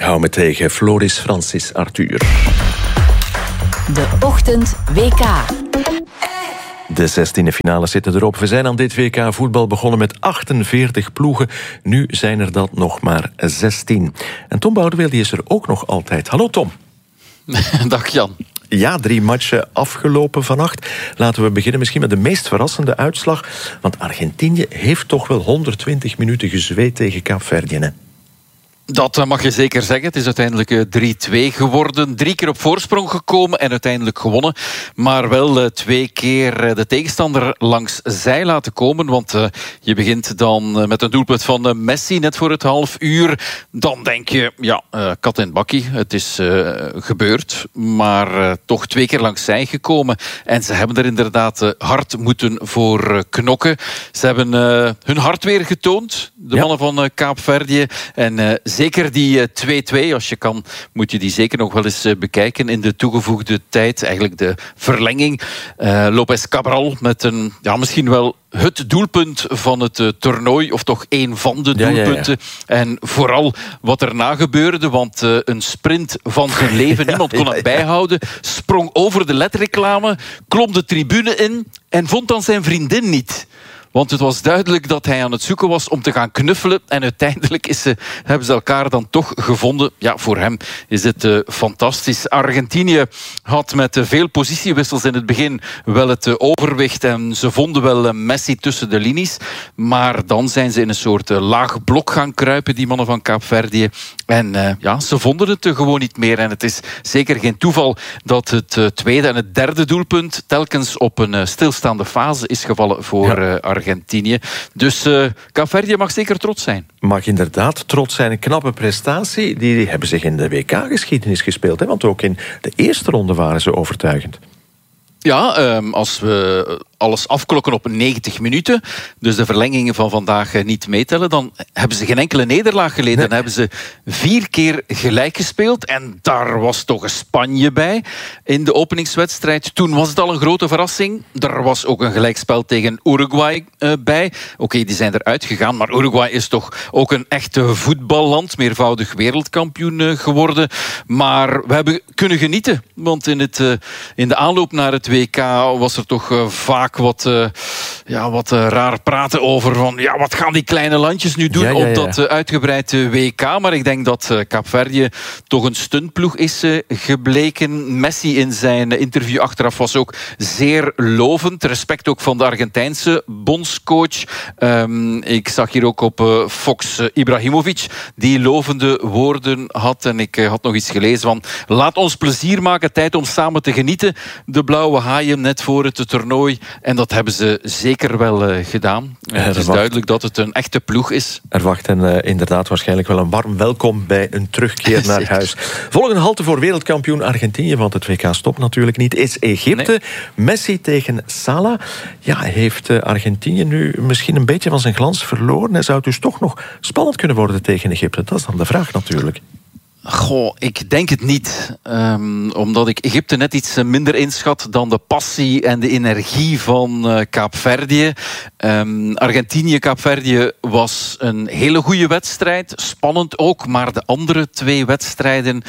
hou me tegen. Floris Francis Arthur. De Ochtend WK. De 16e finales zitten erop. We zijn aan dit WK voetbal begonnen met 48 ploegen. Nu zijn er dat nog maar 16. En Tom Boudewil is er ook nog altijd. Hallo Tom. Dag Jan. Ja, 3 matchen afgelopen vannacht. Laten we beginnen misschien met de meest verrassende uitslag. Want Argentinië heeft toch wel 120 minuten gezweet tegen Kaapverdië, hè? Dat mag je zeker zeggen. Het is uiteindelijk 3-2 geworden. 3 keer op voorsprong gekomen en uiteindelijk gewonnen. Maar wel 2 keer de tegenstander langs zij laten komen. Want je begint dan met een doelpunt van Messi net voor het half uur. Dan denk je, ja, kat en bakkie. Het is gebeurd. Maar toch 2 keer langs zij gekomen. En ze hebben er inderdaad hard moeten voor knokken. Ze hebben hun hart weer getoond. De mannen van Kaapverdië. En zeker die 2-2, als je kan, moet je die zeker nog wel eens bekijken in de toegevoegde tijd. Eigenlijk de verlenging. Lopez Cabral met een, misschien wel het doelpunt van het toernooi, of toch één van de doelpunten. Ja. En vooral wat erna gebeurde, want een sprint van zijn leven, niemand kon hem bijhouden, sprong over de ledreclame, klom de tribune in en vond dan zijn vriendin niet. Want het was duidelijk dat hij aan het zoeken was om te gaan knuffelen. En uiteindelijk hebben ze elkaar dan toch gevonden. Ja, voor hem is het fantastisch. Argentinië had met veel positiewissels in het begin wel het overwicht. En ze vonden wel Messi tussen de linies. Maar dan zijn ze in een soort laag blok gaan kruipen, die mannen van Kaapverdië. En ze vonden het gewoon niet meer. En het is zeker geen toeval dat het tweede en het derde doelpunt telkens op een stilstaande fase is gevallen voor Argentinië. Dus Kaapverdië mag zeker trots zijn. Mag inderdaad trots zijn. Een knappe prestatie. Die hebben zich in de WK-geschiedenis gespeeld. Hè? Want ook in de eerste ronde waren ze overtuigend. Ja, als we alles afklokken op 90 minuten, dus de verlengingen van vandaag niet meetellen, dan hebben ze geen enkele nederlaag geleden. Nee. Dan hebben ze 4 keer gelijk gespeeld en daar was toch een Spanje bij in de openingswedstrijd. Toen was het al een grote verrassing. Er was ook een gelijkspel tegen Uruguay bij. Oké, die zijn eruit gegaan, maar Uruguay is toch ook een echte voetballand, meervoudig wereldkampioen geworden. Maar we hebben kunnen genieten, want in de aanloop naar het WK was er toch vaak wat raar praten over van, wat gaan die kleine landjes nu doen op dat uitgebreid WK. Maar ik denk dat Kaapverdië toch een stuntploeg is gebleken. Messi in zijn interview achteraf was ook zeer lovend. Respect ook van de Argentijnse bondscoach. Ik zag hier ook op Fox Ibrahimovic die lovende woorden had. En ik had nog iets gelezen van, laat ons plezier maken, tijd om samen te genieten. De blauwe haaien net voor het toernooi. En dat hebben ze zeker wel gedaan. Het is duidelijk dat het een echte ploeg is. Er wacht hen inderdaad waarschijnlijk wel een warm welkom bij een terugkeer naar huis. Volgende halte voor wereldkampioen Argentinië, want het WK stopt natuurlijk niet, is Egypte. Nee. Messi tegen Salah. Ja, heeft Argentinië nu misschien een beetje van zijn glans verloren? En zou het dus toch nog spannend kunnen worden tegen Egypte? Dat is dan de vraag natuurlijk. Goh, ik denk het niet. Omdat ik Egypte net iets minder inschat dan de passie en de energie van Kaapverdië. Argentinië-Kaapverdië was een hele goede wedstrijd. Spannend ook, maar de andere 2 wedstrijden,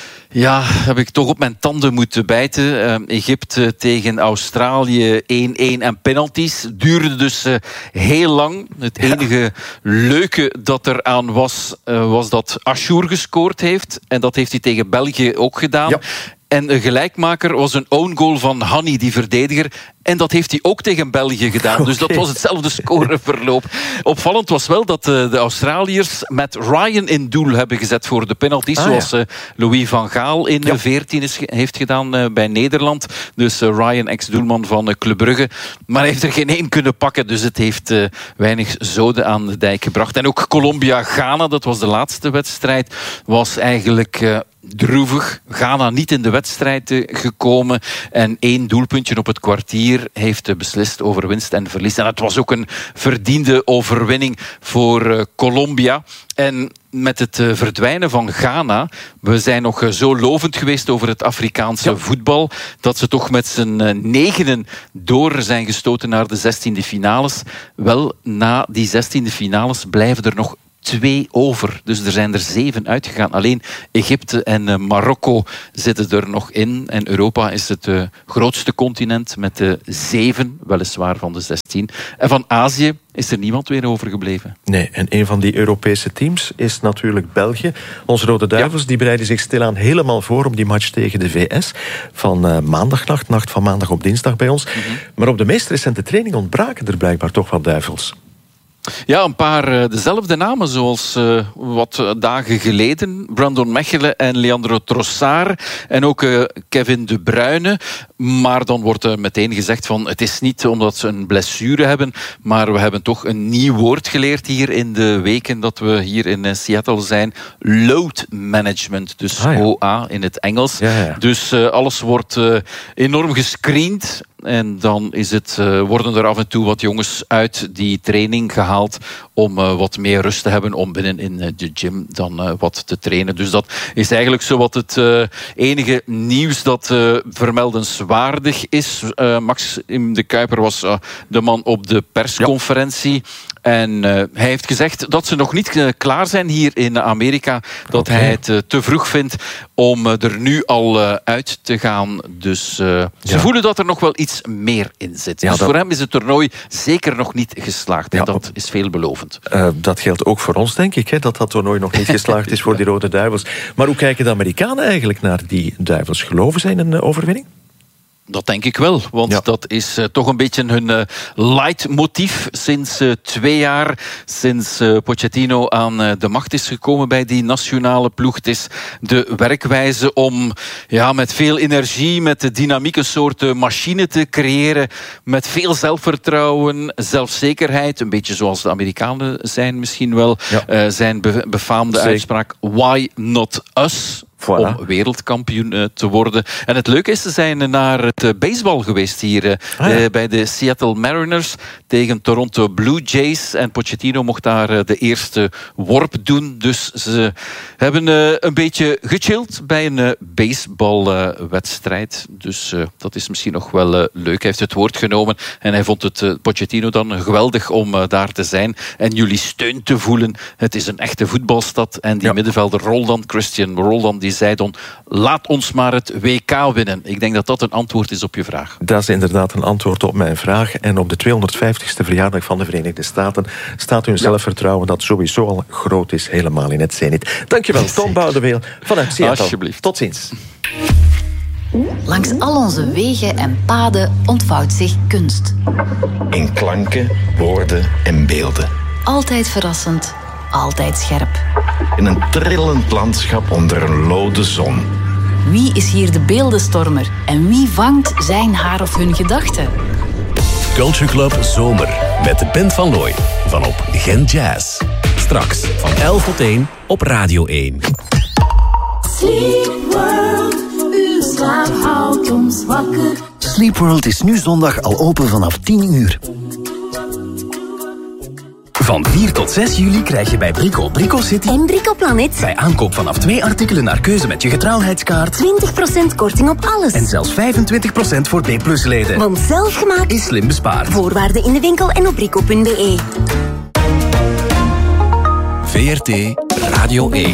heb ik toch op mijn tanden moeten bijten. Egypte tegen Australië 1-1 en penalties. Duurde dus heel lang. Het enige leuke dat er aan was dat Achour gescoord heeft. En dat heeft hij tegen België ook gedaan. Ja. En een gelijkmaker was een own goal van Hani, die verdediger. En dat heeft hij ook tegen België gedaan. Okay. Dus dat was hetzelfde scoreverloop. Opvallend was wel dat de Australiërs met Ryan in doel hebben gezet voor de penalties. Zoals Louis van Gaal in 14 heeft gedaan bij Nederland. Dus Ryan, ex-doelman van Club Brugge. Maar hij heeft er geen 1 kunnen pakken. Dus het heeft weinig zoden aan de dijk gebracht. En ook Colombia-Ghana, dat was de laatste wedstrijd, was eigenlijk droevig. Ghana niet in de wedstrijd gekomen. En 1 doelpuntje op het kwartier heeft beslist over winst en verlies. En het was ook een verdiende overwinning voor Colombia. En met het verdwijnen van Ghana, we zijn nog zo lovend geweest over het Afrikaanse voetbal, dat ze toch met z'n 9 door zijn gestoten naar de 16e finales. Wel, na die 16e finales blijven er nog 2 over. Dus er zijn er 7 uitgegaan. Alleen Egypte en Marokko zitten er nog in. En Europa is het grootste continent met de 7, weliswaar van de 16. En van Azië is er niemand weer overgebleven. Nee, en een van die Europese teams is natuurlijk België. Onze Rode Duivels die bereiden zich stilaan helemaal voor op die match tegen de VS. Van maandagnacht, nacht van maandag op dinsdag bij ons. Maar op de meest recente training ontbraken er blijkbaar toch wat Duivels. Ja, een paar dezelfde namen zoals wat dagen geleden. Brandon Mechelen en Leandro Trossard. En ook Kevin De Bruyne. Maar dan wordt er meteen gezegd van het is niet omdat ze een blessure hebben, maar we hebben toch een nieuw woord geleerd hier in de weken dat we hier in Seattle zijn. Load management, dus OA in het Engels. Ja. Dus alles wordt enorm gescreend. En dan worden er af en toe wat jongens uit die training gehaald om wat meer rust te hebben om binnen in de gym dan wat te trainen. Dus dat is eigenlijk zo wat het enige nieuws dat vermeldenswaardig is. Maxime de Kuiper was de man op de persconferentie. Ja. En hij heeft gezegd dat ze nog niet klaar zijn hier in Amerika. Dat hij het te vroeg vindt om er nu al uit te gaan. Dus ze voelen dat er nog wel iets meer in zit. Ja, dus voor hem is het toernooi zeker nog niet geslaagd. En dat is veelbelovend. Dat geldt ook voor ons, denk ik. Dat toernooi nog niet geslaagd is voor die Rode Duivels. Maar hoe kijken de Amerikanen eigenlijk naar die Duivels? Geloven zij in een overwinning? Dat denk ik wel, want dat is toch een beetje hun leidmotief sinds 2 jaar. Sinds Pochettino aan de macht is gekomen bij die nationale ploeg. Het is de werkwijze om met veel energie, met de dynamiek een soort machine te creëren. Met veel zelfvertrouwen, zelfzekerheid. Een beetje zoals de Amerikanen zijn misschien wel. Ja. Zijn befaamde uitspraak, why not us? Voilà. Om wereldkampioen te worden. En het leuke is, ze zijn naar het baseball geweest hier bij de Seattle Mariners tegen Toronto Blue Jays. En Pochettino mocht daar de eerste worp doen. Dus ze hebben een beetje gechilled bij een baseballwedstrijd. Dus dat is misschien nog wel leuk. Hij heeft het woord genomen en hij vond het Pochettino dan geweldig om daar te zijn en jullie steun te voelen. Het is een echte voetbalstad. En die middenvelder Christian Roldan, die zei dan, laat ons maar het WK winnen. Ik denk dat dat een antwoord is op je vraag. Dat is inderdaad een antwoord op mijn vraag. En op de 250ste verjaardag van de Verenigde Staten staat hun zelfvertrouwen dat sowieso al groot is, helemaal in het zenit. Dankjewel, Tom Boudeweel vanuit Seattle. Alsjeblieft. Tot ziens. Langs al onze wegen en paden ontvouwt zich kunst. In klanken, woorden en beelden. Altijd verrassend, altijd scherp. In een trillend landschap onder een lode zon. Wie is hier de beeldenstormer en wie vangt zijn haar of hun gedachten? Culture Club Zomer met de band van Looy van op Gent Jazz. Straks van 11 tot 1 op Radio 1. Sleep World, uw slaap houdt ons wakker. Sleep World is nu zondag al open vanaf 10 uur. Van 4 tot 6 juli krijg je bij Brico City en Brico Planet bij aankoop vanaf 2 artikelen naar keuze met je getrouwheidskaart 20% korting op alles. En zelfs 25% voor D+-leden. Want zelfgemaakt is slim bespaard. Voorwaarden in de winkel en op brico.be. VRT Radio 1.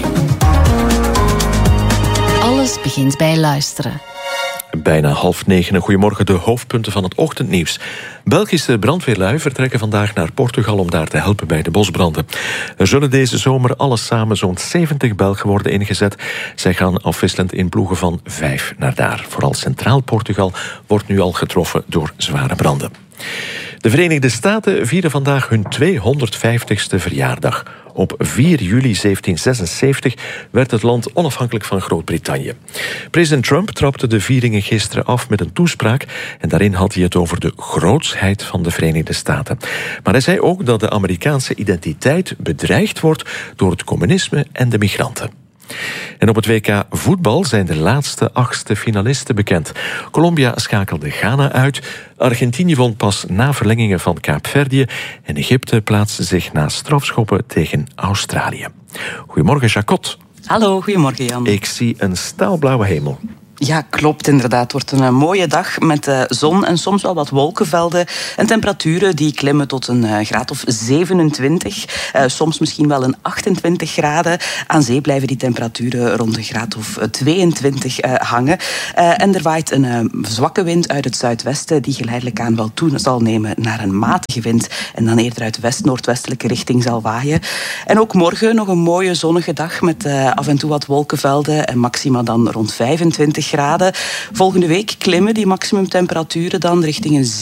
Alles begint bij luisteren. Bijna 8:30. Goedemorgen, de hoofdpunten van het ochtendnieuws. Belgische brandweerlui vertrekken vandaag naar Portugal om daar te helpen bij de bosbranden. Er zullen deze zomer alles samen zo'n 70 Belgen worden ingezet. Zij gaan afwisselend in ploegen van 5 naar daar. Vooral Centraal Portugal wordt nu al getroffen door zware branden. De Verenigde Staten vieren vandaag hun 250ste verjaardag. Op 4 juli 1776 werd het land onafhankelijk van Groot-Brittannië. President Trump trapte de vieringen gisteren af met een toespraak en daarin had hij het over de grootsheid van de Verenigde Staten. Maar hij zei ook dat de Amerikaanse identiteit bedreigd wordt door het communisme en de migranten. En op het WK voetbal zijn de laatste 8e finalisten bekend. Colombia schakelde Ghana uit. Argentinië won pas na verlengingen van Kaapverdië. En Egypte plaatste zich na strafschoppen tegen Australië. Goedemorgen, Jacot. Hallo, goedemorgen Jan. Ik zie een staalblauwe hemel. Ja, klopt inderdaad. Het wordt een mooie dag met zon en soms wel wat wolkenvelden. En temperaturen die klimmen tot een graad of 27. Soms misschien wel een 28 graden. Aan zee blijven die temperaturen rond een graad of 22 hangen. En er waait een zwakke wind uit het zuidwesten die geleidelijk aan wel toe zal nemen naar een matige wind. En dan eerder uit west-noordwestelijke richting zal waaien. En ook morgen nog een mooie zonnige dag met af en toe wat wolkenvelden en maxima dan rond 25 graden. Volgende week klimmen die maximumtemperaturen dan richting een